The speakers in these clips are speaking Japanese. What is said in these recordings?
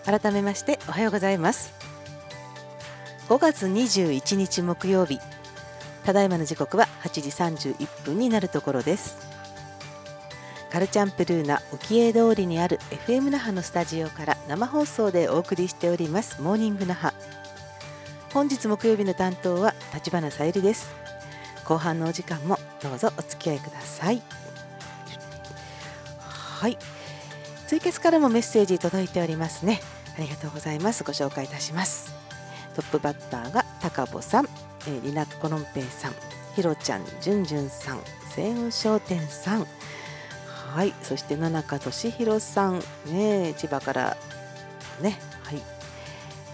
改めましておはようございます。5月21日木曜日、ただいまの時刻は8時31分になるところです。カルチャンプルーナ浮江通りにある FM 那覇のスタジオから生放送でお送りしておりますモーニング那覇。本日木曜日の担当は立花さゆりです。後半のお時間もどうぞお付き合いください。はい、ツイキャスからもメッセージ届いておりますね。ありがとうございます。ご紹介いたします。トップバッターが高保さん、リナコロンペイさん、ひろちゃん、じゅんじゅんさん、西雲商店さん、はい、そして野中俊弘さん、ね、千葉からね、はい、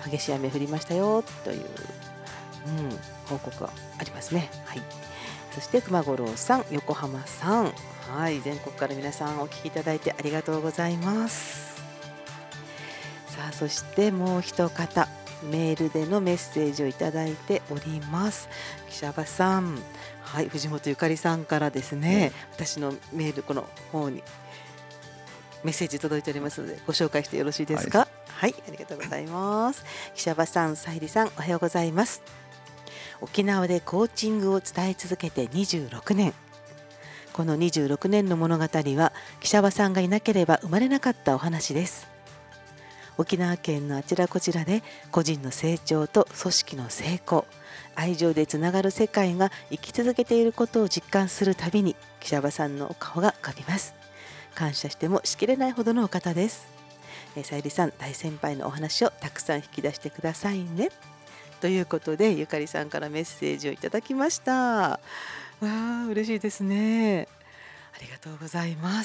激しい雨降りましたよという、報告がありますね。はい、そして熊五郎さん、横浜さん、はい、全国から皆さんお聞きいただいてありがとうございます。さあ、そしてもう一方メールでのメッセージをいただいております。岸場さん、はい、藤本ゆかりさんからですね、私のメールこの方にメッセージ届いておりますのでご紹介してよろしいですか。はい、ありがとうございます。岸場さん、さゆりさん、おはようございます。沖縄でコーチングを伝え続けて26年。この26年の物語は岸場さんがいなければ生まれなかったお話です。沖縄県のあちらこちらで個人の成長と組織の成功、愛情でつながる世界が生き続けていることを実感するたびに岸場さんのお顔が浮かびます。感謝してもしきれないほどのお方です。さゆりさん、大先輩のお話をたくさん引き出してくださいね、ということでゆかりさんからメッセージをいただきました。わあ、嬉しいですね。ありがとうございます。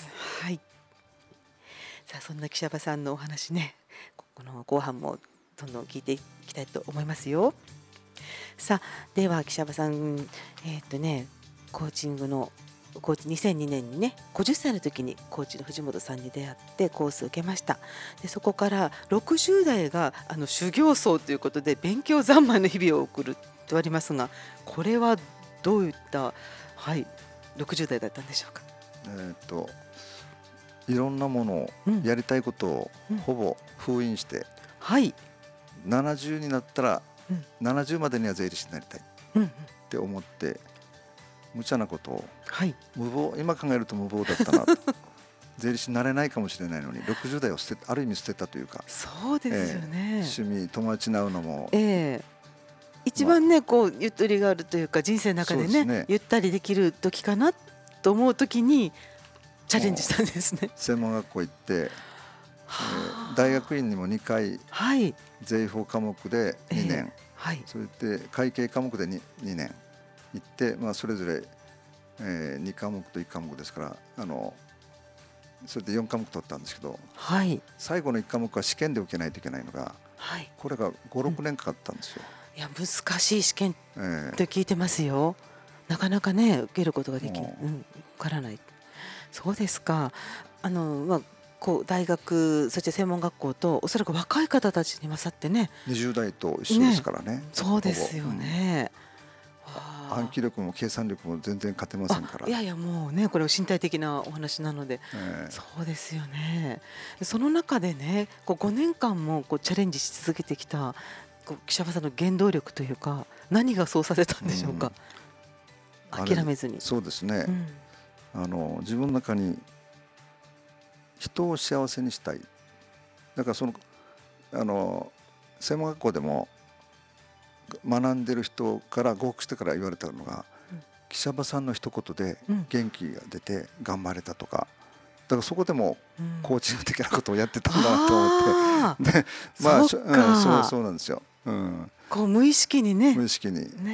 はい、さあ、そんな岸場さんのお話ね、この後半もどんどん聞いていきたいと思いますよ。さあ、では岸場さん、コーチングのコーチ2002年にね、50歳の時にコーチの藤本さんに出会ってコースを受けました。でそこから60代が修行僧ということで勉強三昧の日々を送るとありますが、これはどういった、はい、60代だったんでしょうか。 いろんなものを、やりたいことをほぼ封印して、 はい、 70になったら、70までには税理士になりたいって思って、無茶なことを、無謀、今考えると無謀だったなと税理士になれないかもしれないのに60代をある意味捨てたというか。 そうですよね、 趣味、友達に会うのも、 一番ね、こうゆとりがあるというか人生の中で ね、ゆったりできる時かなと思う時にチャレンジしたんですね。 専門学校行って、大学院にも2回、税法科目で2年、それで会計科目で 2年行って、それぞれ、2科目と1科目ですから、それで4科目取ったんですけど、最後の1科目は試験で受けないといけないのが、これが 5,6 年かかったんですよ。 いや、難しい試験って聞いてますよ。なかなかね、受けることができない、分からない。そうですか。こう大学、そして専門学校とおそらく若い方たちに勝ってね、 20代と一緒ですからね。 そうですよね。 暗記力も計算力も全然勝てませんから。 いやいや、もうね、これは身体的なお話なので、そうですよね。その中でね、5年間もチャレンジし続けてきた岸場さんの原動力というか、何がそうさせたんでしょうか。諦めずに。 そうですね、自分の中に人を幸せにしたい。だから専門学校でも学んでる人から合格してから言われたのが、岸場さんの一言で元気が出て頑張れたとか、だからそこでもコーチング的なことをやってたんだなと思って、でそうなんですよ。こう無意識にね。 無意識に